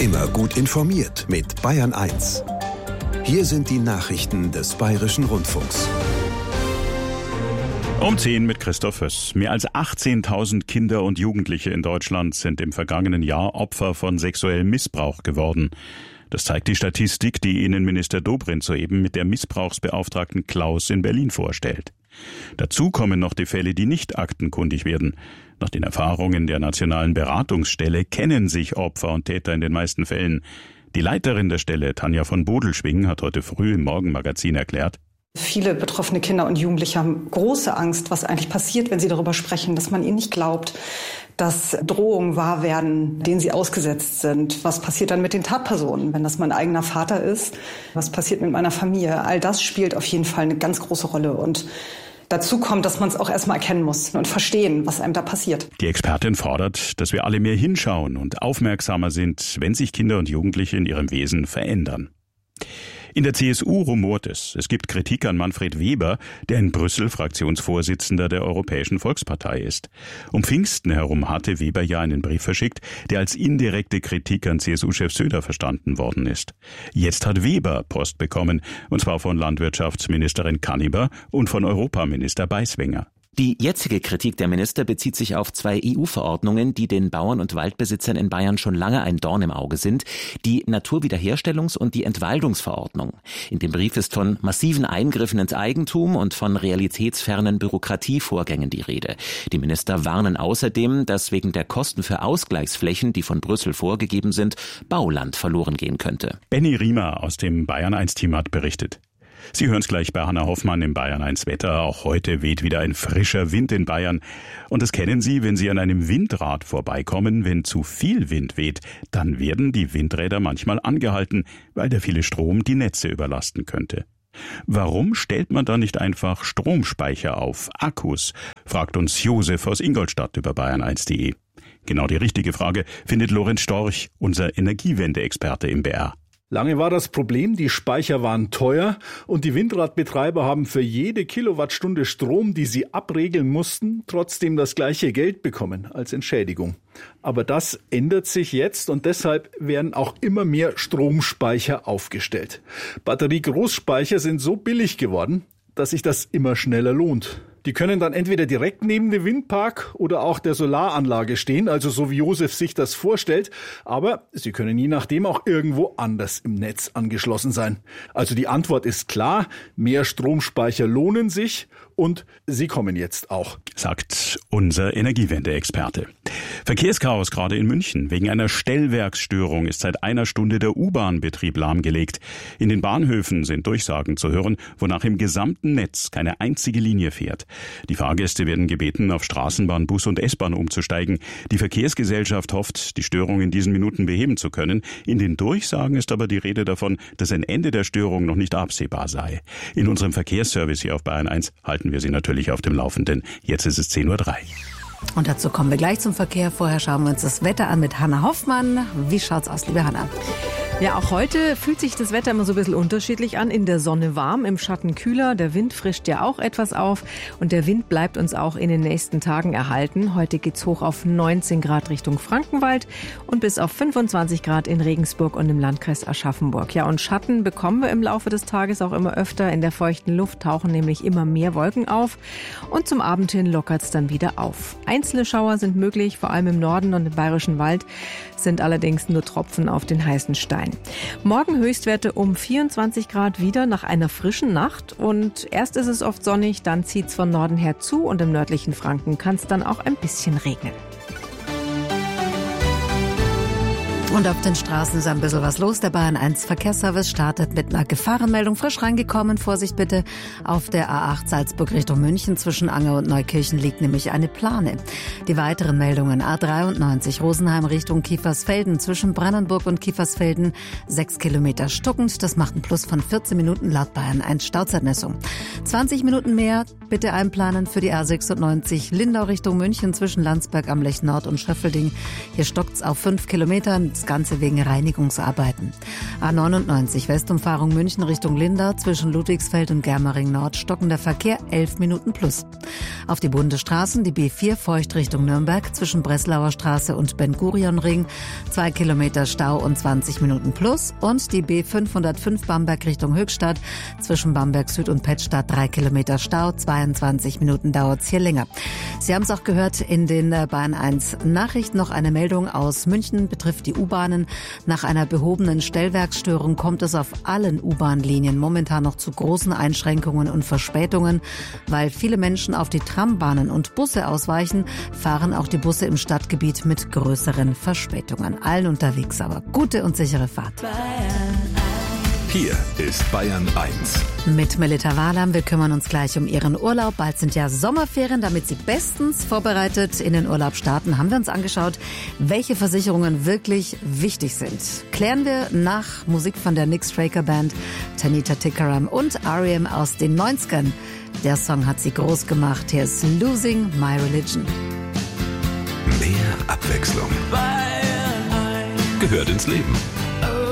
Immer gut informiert mit Bayern 1. Hier sind die Nachrichten des Bayerischen Rundfunks. Um 10 mit Christoph Höss. Mehr als 18.000 Kinder und Jugendliche in Deutschland sind im vergangenen Jahr Opfer von sexuellem Missbrauch geworden. Das zeigt die Statistik, die Innenminister Dobrindt soeben mit der Missbrauchsbeauftragten Klaus in Berlin vorstellt. Dazu kommen noch die Fälle, die nicht aktenkundig werden. Nach den Erfahrungen der Nationalen Beratungsstelle kennen sich Opfer und Täter in den meisten Fällen. Die Leiterin der Stelle, Tanja von Bodelschwing, hat heute früh im Morgenmagazin erklärt: Viele betroffene Kinder und Jugendliche haben große Angst, was eigentlich passiert, wenn sie darüber sprechen, dass man ihnen nicht glaubt, dass Drohungen wahr werden, denen sie ausgesetzt sind. Was passiert dann mit den Tatpersonen, wenn das mein eigener Vater ist? Was passiert mit meiner Familie? All das spielt auf jeden Fall eine ganz große Rolle. Und dazu kommt, dass man es auch erstmal erkennen muss und verstehen, was einem da passiert. Die Expertin fordert, dass wir alle mehr hinschauen und aufmerksamer sind, wenn sich Kinder und Jugendliche in ihrem Wesen verändern. In der CSU rumort es. Es gibt Kritik an Manfred Weber, der in Brüssel Fraktionsvorsitzender der Europäischen Volkspartei ist. Um Pfingsten herum hatte Weber ja einen Brief verschickt, der als indirekte Kritik an CSU-Chef Söder verstanden worden ist. Jetzt hat Weber Post bekommen, und zwar von Landwirtschaftsministerin Kanniber und von Europaminister Beiswenger. Die jetzige Kritik der Minister bezieht sich auf 2 EU-Verordnungen, die den Bauern und Waldbesitzern in Bayern schon lange ein Dorn im Auge sind, die Naturwiederherstellungs- und die Entwaldungsverordnung. In dem Brief ist von massiven Eingriffen ins Eigentum und von realitätsfernen Bürokratievorgängen die Rede. Die Minister warnen außerdem, dass wegen der Kosten für Ausgleichsflächen, die von Brüssel vorgegeben sind, Bauland verloren gehen könnte. Benny Riemer aus dem Bayern 1-Team hat berichtet. Sie hören es gleich bei Hanna Hoffmann im Bayern 1 Wetter. Auch heute weht wieder ein frischer Wind in Bayern. Und das kennen Sie, wenn Sie an einem Windrad vorbeikommen. Wenn zu viel Wind weht, dann werden die Windräder manchmal angehalten, weil der viele Strom die Netze überlasten könnte. Warum stellt man da nicht einfach Stromspeicher auf, Akkus? Fragt uns Josef aus Ingolstadt über bayern1.de. Genau die richtige Frage findet Lorenz Storch, unser Energiewende-Experte im BR. Lange war das Problem, die Speicher waren teuer und die Windradbetreiber haben für jede Kilowattstunde Strom, die sie abregeln mussten, trotzdem das gleiche Geld bekommen als Entschädigung. Aber das ändert sich jetzt und deshalb werden auch immer mehr Stromspeicher aufgestellt. Batteriegroßspeicher sind so billig geworden, dass sich das immer schneller lohnt. Die können dann entweder direkt neben dem Windpark oder auch der Solaranlage stehen, also so wie Josef sich das vorstellt, aber sie können je nachdem auch irgendwo anders im Netz angeschlossen sein. Also die Antwort ist klar, mehr Stromspeicher lohnen sich und sie kommen jetzt auch, sagt unser Energiewende-Experte. Verkehrschaos gerade in München. Wegen einer Stellwerksstörung ist seit einer Stunde der U-Bahn-Betrieb lahmgelegt. In den Bahnhöfen sind Durchsagen zu hören, wonach im gesamten Netz keine einzige Linie fährt. Die Fahrgäste werden gebeten, auf Straßenbahn, Bus und S-Bahn umzusteigen. Die Verkehrsgesellschaft hofft, die Störung in diesen Minuten beheben zu können. In den Durchsagen ist aber die Rede davon, dass ein Ende der Störung noch nicht absehbar sei. In unserem Verkehrsservice hier auf Bayern 1 halten wir Sie natürlich auf dem Laufenden. Jetzt ist es 10.03 Uhr. Und dazu kommen wir gleich zum Verkehr. Vorher schauen wir uns das Wetter an mit Hanna Hoffmann. Wie schaut's aus, liebe Hanna? Ja, auch heute fühlt sich das Wetter immer so ein bisschen unterschiedlich an. In der Sonne warm, im Schatten kühler. Der Wind frischt ja auch etwas auf. Und der Wind bleibt uns auch in den nächsten Tagen erhalten. Heute geht's hoch auf 19 Grad Richtung Frankenwald und bis auf 25 Grad in Regensburg und im Landkreis Aschaffenburg. Ja, und Schatten bekommen wir im Laufe des Tages auch immer öfter. In der feuchten Luft tauchen nämlich immer mehr Wolken auf. Und zum Abend hin lockert's dann wieder auf. Einzelne Schauer sind möglich, vor allem im Norden und im Bayerischen Wald, sind allerdings nur Tropfen auf den heißen Stein. Morgen Höchstwerte um 24 Grad wieder nach einer frischen Nacht. Und erst ist es oft sonnig, dann zieht es von Norden her zu und im nördlichen Franken kann es dann auch ein bisschen regnen. Und auf den Straßen ist ein bisschen was los. Der Bayern 1 Verkehrsservice startet mit einer Gefahrenmeldung. Frisch reingekommen, Vorsicht bitte. Auf der A8 Salzburg Richtung München zwischen Anger und Neukirchen liegt nämlich eine Plane. Die weiteren Meldungen: A93 Rosenheim Richtung Kiefersfelden zwischen Brandenburg und Kiefersfelden 6 Kilometer stockend. Das macht einen Plus von 14 Minuten laut Bayern 1 Stauzeitmessung. 20 Minuten mehr bitte einplanen für die A96 Lindau Richtung München zwischen Landsberg am Lech Nord und Schöffelding. Hier stockt's auf 5 Kilometern. das Ganze wegen Reinigungsarbeiten. A99 Westumfahrung München Richtung Lindau zwischen Ludwigsfeld und Germering Nord stockender Verkehr 11 Minuten plus. Auf die Bundesstraßen die B4 Feucht Richtung Nürnberg zwischen Breslauer Straße und Ben-Gurion-Ring 2 Kilometer Stau und 20 Minuten plus und die B505 Bamberg Richtung Höchstadt zwischen Bamberg Süd und Pettstadt 3 Kilometer Stau, 22 Minuten dauert's hier länger. Sie haben es auch gehört in den Bayern 1 Nachrichten. Noch eine Meldung aus München betrifft die U-Bahnen. Nach einer behobenen Stellwerksstörung kommt es auf allen U-Bahn-Linien momentan noch zu großen Einschränkungen und Verspätungen. Weil viele Menschen auf die Trambahnen und Busse ausweichen, fahren auch die Busse im Stadtgebiet mit größeren Verspätungen. Allen unterwegs aber gute und sichere Fahrt. Hier ist Bayern 1. Mit Melita Wahlam, wir kümmern uns gleich um Ihren Urlaub. Bald sind ja Sommerferien, damit Sie bestens vorbereitet in den Urlaub starten, haben wir uns angeschaut, welche Versicherungen wirklich wichtig sind. Klären wir nach Musik von der Nick Straker Band, Tanita Tikaram und R.E.M. aus den 90ern. Der Song hat sie groß gemacht. Hier ist Losing My Religion. Mehr Abwechslung gehört ins Leben.